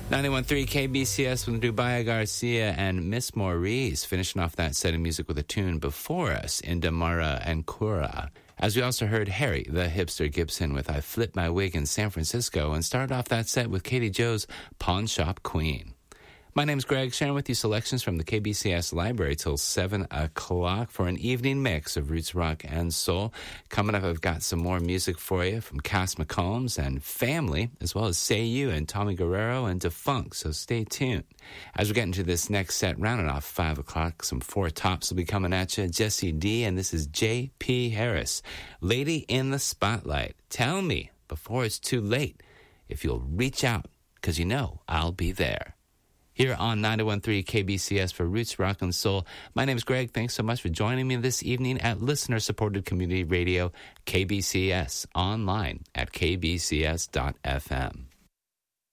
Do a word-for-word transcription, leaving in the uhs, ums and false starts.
ninety-one point three K B C S with Dubaya Garcia and Miss Maurice, finishing off that set of music with a tune before us, Indamara and Kura. As we also heard Harry, the hipster Gibson, with I Flipped My Wig in San Francisco, and started off that set with Katie Joe's Pawn Shop Queen. My name's Greg, sharing with you selections from the K B C S library till seven o'clock for an evening mix of roots, rock, and soul. Coming up, I've got some more music for you from Cass McCombs and Family, as well as Say You and Tommy Guerrero and Defunk, so stay tuned. As we get into this next set, rounding off five o'clock, some Four Tops will be coming at you. Jesse D, and this is J P Harris. Lady in the Spotlight. Tell me, before it's too late, if you'll reach out, because you know I'll be there. Here on ninety-one point three K B C S for Roots, Rock, and Soul. My name's Greg. Thanks so much for joining me this evening at listener-supported community radio K B C S, online at k b c s dot f m.